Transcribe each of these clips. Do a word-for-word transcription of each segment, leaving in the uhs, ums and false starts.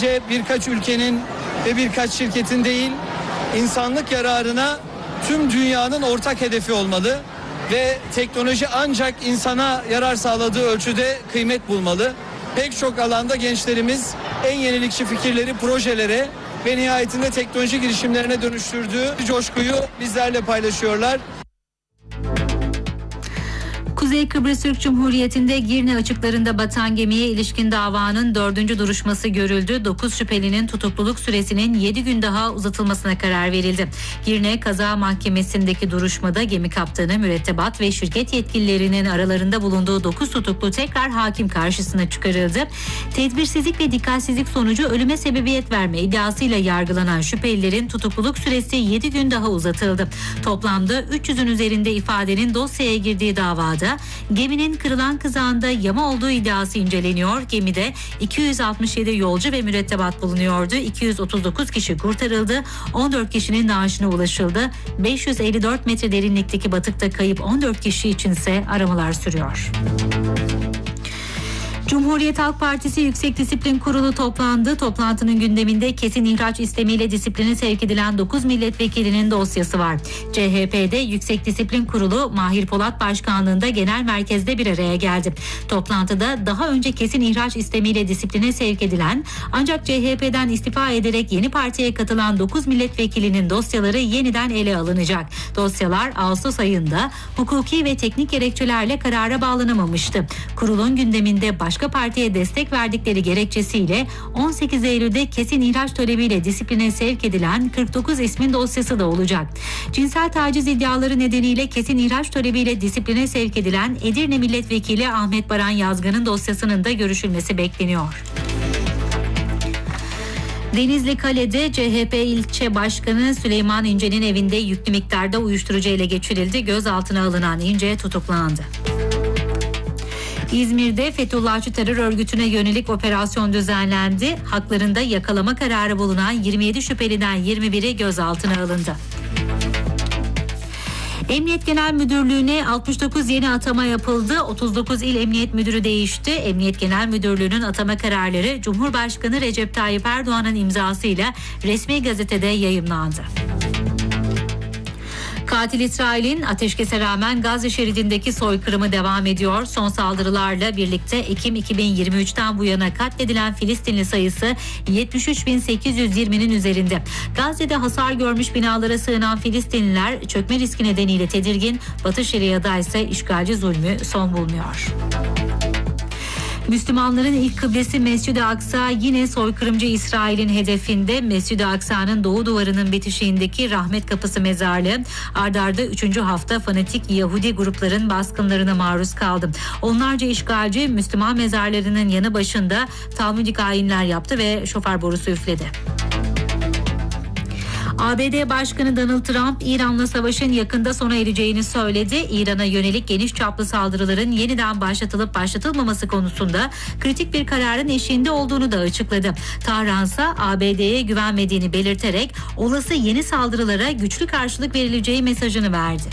sadece birkaç ülkenin ve birkaç şirketin değil, insanlık yararına tüm dünyanın ortak hedefi olmalı ve teknoloji ancak insana yarar sağladığı ölçüde kıymet bulmalı. Pek çok alanda gençlerimiz en yenilikçi fikirleri projelere ve nihayetinde teknoloji girişimlerine dönüştürdüğü coşkuyu bizlerle paylaşıyorlar. Kuzey Kıbrıs Türk Cumhuriyeti'nde Girne açıklarında batan gemiye ilişkin davanın dördüncü duruşması görüldü. dokuz şüphelinin tutukluluk süresinin yedi gün daha uzatılmasına karar verildi. Girne Kaza Mahkemesi'ndeki duruşmada gemi kaptanı, mürettebat ve şirket yetkililerinin aralarında bulunduğu dokuz tutuklu tekrar hakim karşısına çıkarıldı. Tedbirsizlik ve dikkatsizlik sonucu ölüme sebebiyet verme iddiasıyla yargılanan şüphelilerin tutukluluk süresi yedi gün daha uzatıldı. Toplamda üç yüzün üzerinde ifadenin dosyaya girdiği davada geminin kırılan kızağında yama olduğu iddiası inceleniyor. Gemide iki yüz altmış yedi yolcu ve mürettebat bulunuyordu. iki yüz otuz dokuz kişi kurtarıldı. on dört kişinin naaşına ulaşıldı. beş yüz elli dört metre derinlikteki batıkta kayıp on dört kişi içinse aramalar sürüyor. Cumhuriyet Halk Partisi Yüksek Disiplin Kurulu toplandı. Toplantının gündeminde kesin ihraç istemiyle disipline sevk edilen dokuz milletvekilinin dosyası var. C H P'de Yüksek Disiplin Kurulu Mahir Polat Başkanlığında genel merkezde bir araya geldi. Toplantıda daha önce kesin ihraç istemiyle disipline sevk edilen ancak C H P'den istifa ederek yeni partiye katılan dokuz milletvekilinin dosyaları yeniden ele alınacak. Dosyalar Ağustos ayında hukuki ve teknik gerekçelerle karara bağlanamamıştı. Kurulun gündeminde başka partiye destek verdikleri gerekçesiyle on sekiz Eylül'de kesin ihraç talebiyle disipline sevk edilen kırk dokuz ismin dosyası da olacak. Cinsel taciz iddiaları nedeniyle kesin ihraç talebiyle disipline sevk edilen Edirne Milletvekili Ahmet Baran Yazgan'ın dosyasının da görüşülmesi bekleniyor. Denizli Kale'de C H P ilçe başkanı Süleyman İnce'nin evinde yüklü miktarda uyuşturucu ele geçirildi. Gözaltına alınan İnce tutuklandı. İzmir'de Fethullahçı terör örgütüne yönelik operasyon düzenlendi. Haklarında yakalama kararı bulunan yirmi yedi şüpheliden yirmi biri gözaltına alındı. Emniyet Genel Müdürlüğü'ne altmış dokuz yeni atama yapıldı. otuz dokuz il emniyet müdürü değişti. Emniyet Genel Müdürlüğü'nün atama kararları Cumhurbaşkanı Recep Tayyip Erdoğan'ın imzasıyla resmi gazetede yayımlandı. Katil İsrail'in ateşkese rağmen Gazze şeridindeki soykırımı devam ediyor. Son saldırılarla birlikte Ekim iki bin yirmi üçten bu yana katledilen Filistinli sayısı yetmiş üç bin sekiz yüz yirminin üzerinde. Gazze'de hasar görmüş binalara sığınan Filistinliler çökme riski nedeniyle tedirgin. Batı Şeria'da ise işgalci zulmü son bulmuyor. Müslümanların ilk kıblesi Mescid-i Aksa yine soykırımcı İsrail'in hedefinde. Mescid-i Aksa'nın doğu duvarının bitişiğindeki Rahmet Kapısı mezarlığı ard arda üçüncü hafta fanatik Yahudi grupların baskınlarına maruz kaldı. Onlarca işgalci Müslüman mezarlarının yanı başında talmudik ayinler yaptı ve şofar borusu üfledi. A B D Başkanı Donald Trump, İran'la savaşın yakında sona ereceğini söyledi. İran'a yönelik geniş çaplı saldırıların yeniden başlatılıp başlatılmaması konusunda kritik bir kararın eşiğinde olduğunu da açıkladı. Tahran ise A B D'ye güvenmediğini belirterek olası yeni saldırılara güçlü karşılık verileceği mesajını verdi.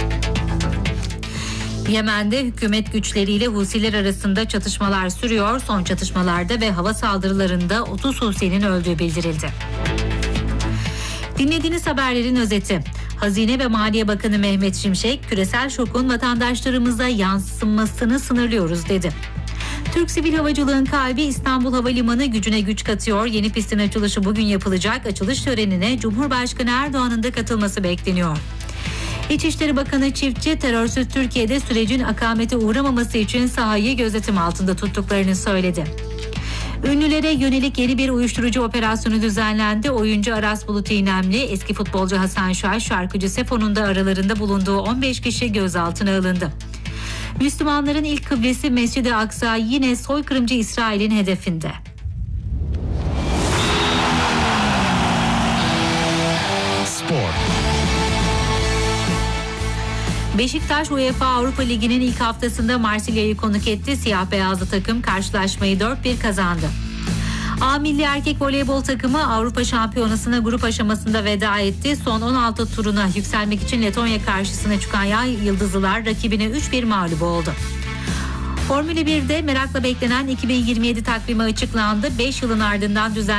Yemen'de hükümet güçleriyle Husiler arasında çatışmalar sürüyor. Son çatışmalarda ve hava saldırılarında otuz Husi'nin öldüğü bildirildi. Dinlediğiniz haberlerin özeti. Hazine ve Maliye Bakanı Mehmet Şimşek, küresel şokun vatandaşlarımıza yansımasını sınırlıyoruz dedi. Türk Sivil Havacılığın kalbi İstanbul Havalimanı gücüne güç katıyor. Yeni pistin açılışı bugün yapılacak. Açılış törenine Cumhurbaşkanı Erdoğan'ın da katılması bekleniyor. İçişleri Bakanı Çiftçi, terörsüz Türkiye'de sürecin akamete uğramaması için sahayı gözetim altında tuttuklarını söyledi. Ünlülere yönelik yeni bir uyuşturucu operasyonu düzenlendi. Oyuncu Aras Bulut İynemli, eski futbolcu Hasan Şaş, şarkıcı Sefo'nun da aralarında bulunduğu on beş kişi gözaltına alındı. Müslümanların ilk kıblesi Mescid-i Aksa yine soykırımcı İsrail'in hedefinde. Spor. Beşiktaş UEFA Avrupa Ligi'nin ilk haftasında Marsilya'yı konuk etti. Siyah beyazlı takım karşılaşmayı dört bir kazandı. A milli erkek voleybol takımı Avrupa Şampiyonası'na grup aşamasında veda etti. Son on altı turuna yükselmek için Letonya karşısına çıkan Yay Yıldızlılar rakibine üç bir mağlup oldu. Formula bir'de merakla beklenen iki bin yirmi yedi takvimi açıklandı. beş yılın ardından düzenlenen